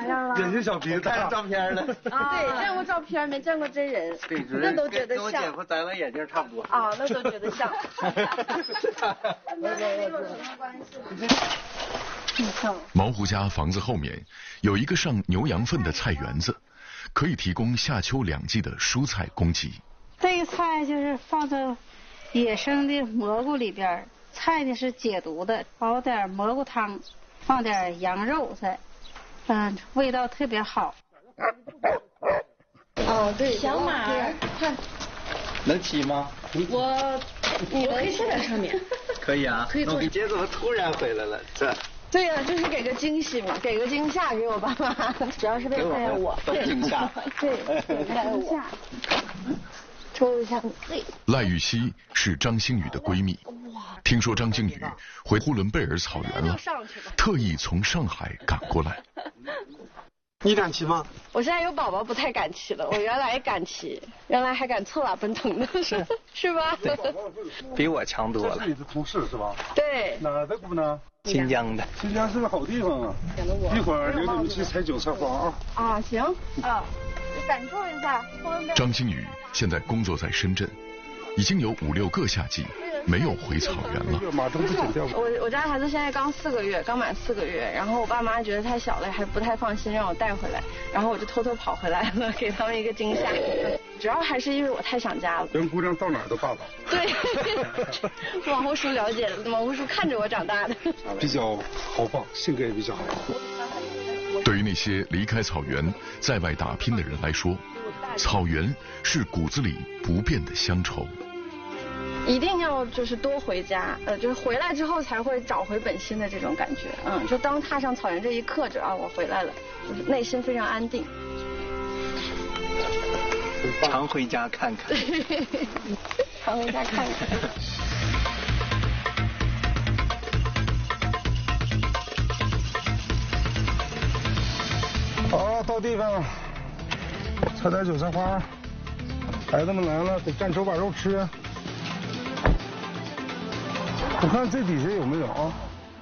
样了？ 眼睛小鼻子， 看照片了。 啊，对，见过照片，没见过真人。 对， 那都觉得像。 跟我姐夫摘了眼镜差不多。 啊，那都觉得像。没有什么关系。 毛胡家房子后面有一个上牛羊粪的菜园子，可以提供夏秋2季的蔬菜供给。 这个菜就是放在野生的蘑菇里边，菜呢是解毒的，熬点蘑菇汤，放点羊肉在，味道特别好。 哦，对， 小马儿，看， 能骑吗？ 你可以坐在上面。 可以啊。可以坐。你姐怎么突然回来了？这。 对呀，就是给个惊喜嘛，给个惊吓给我爸妈，主要是为了看见我。 惊吓。 对，看见我。抽一下对。 赖玉溪是张馨予的闺蜜，听说张馨予回呼伦贝尔草原了，特意从上海赶过来。 你敢骑吗？ 我现在有宝宝，不太敢骑了。我原来敢骑，原来还敢侧拉奔腾呢，是吧？ 比我强多了。 这是你的同事是吧？ 对。 哪儿的姑娘？ 新疆的。 新疆是个好地方啊！一会儿领你们去采韭菜花啊！ 啊，行啊，感受一下。 张馨予现在工作在深圳，已经有5、6个夏季没有回草原了。 我家孩子现在刚4个月，刚满4个月，然后我爸妈觉得太小了，还不太放心让我带回来，然后我就偷偷跑回来了，给他们一个惊吓。主要还是因为我太想家了。 人姑娘到哪儿都霸道。 对，往后叔了解，往后叔看着我长大的。 比较豪放，性格也比较好。 对于那些离开草原在外打拼的人来说，草原是骨子里不变的乡愁。 一定要就是多回家，就是回来之后才会找回本心的这种感觉。就当踏上草原这一刻着啊，我回来了，就是内心非常安定。 常回家看看。 常回家看看。 好，到地方了，采点韭菜花。孩子们来了，得蘸手把肉吃。我看这底下有没有啊？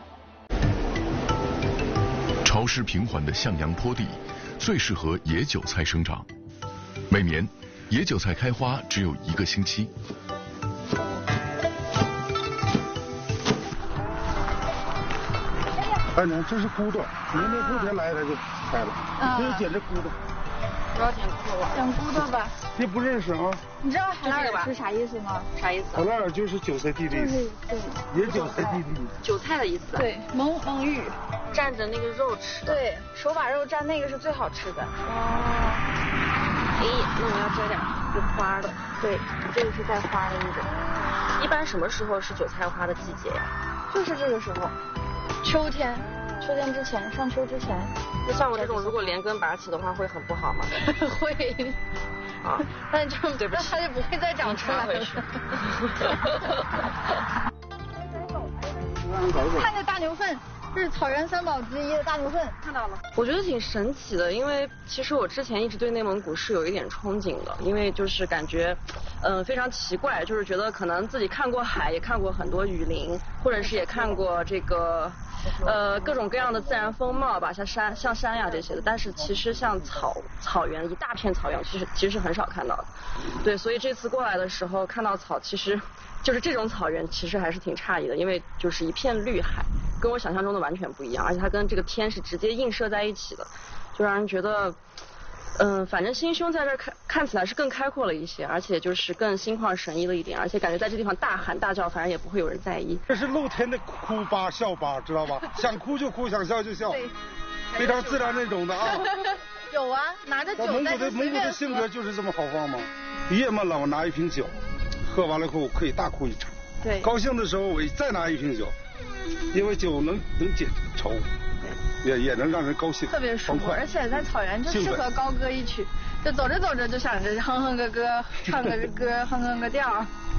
潮湿平缓的向阳坡地最适合野韭菜生长。每年野韭菜开花只有1个星期。 哎娘，这是骨朵，明天后天来它就开了。就捡这骨朵。 不要捡骨朵，捡骨朵吧。 别不认识啊！ 你知道海拉尔是啥意思吗？啥意思？ 海拉尔就是韭菜地的意思，对，也韭菜地的意思。 韭菜的意思。 对，蒙语。 蘸着那个肉吃。 对，手把肉蘸那个是最好吃的。 哦。哎，那我要摘点有花的。 对，这个是带花的一种。 一般什么时候是韭菜花的季节呀？ 就是这个时候，秋天之前，上秋之前。 那像我这种如果连根拔起的话，会很不好吗？ 会。啊，但就对不起，它就不会再长出来了。看这大牛粪，这是草原3宝之一的大牛粪，看到了。 我觉得挺神奇的，因为其实我之前一直对内蒙古是有一点憧憬的，因为就是感觉，非常奇怪，就是觉得可能自己看过海，也看过很多雨林，或者是也看过这个。各种各样的自然风貌吧，像山呀这些的，但是其实像草原一大片草原，其实很少看到的。对，所以这次过来的时候看到草，其实就是这种草原，其实还是挺诧异的，因为就是一片绿海，跟我想象中的完全不一样，而且它跟这个天是直接映射在一起的，就让人觉得。反正心胸在这儿看起来是更开阔了一些，而且就是更心旷神怡了一点，而且感觉在这地方大喊大叫，反正也不会有人在意。 这是露天的哭吧笑吧，知道吧？想哭就哭，想笑就笑，非常自然那种的啊。 有啊，拿着酒在蒙古的性格就是这么豪放嘛。夜嘛了，我拿一瓶酒，喝完了以后我可以大哭一场。 对。 高兴的时候我再拿一瓶酒，因为酒能解愁。也能让人高兴， 特别舒服，而且在草原就适合高歌一曲，就走着走着就想着哼哼个歌，唱个歌，哼哼个调。